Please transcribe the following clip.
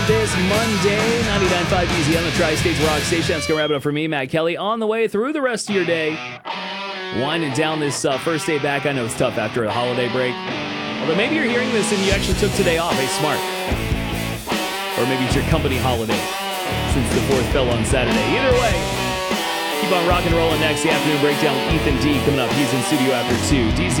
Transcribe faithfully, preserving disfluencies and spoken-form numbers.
This Monday, ninety-nine point five Easy on the Tri-States Rock Station. That's going to wrap it up for me, Matt Kelly. On the way through the rest of your day, winding down this uh, first day back. I know it's tough after a holiday break. Although maybe you're hearing this and you actually took today off. Hey, smart. Or maybe it's your company holiday since the fourth fell on Saturday. Either way, keep on rock and rolling next. The afternoon breakdown with Ethan D coming up. He's in studio after two. D C